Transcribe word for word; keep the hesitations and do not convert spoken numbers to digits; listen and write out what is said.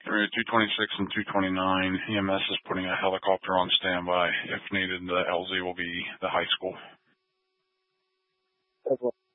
Area two twenty-six and two twenty-nine, E M S is putting a helicopter on standby. If needed, the L Z will be the high school. Okay.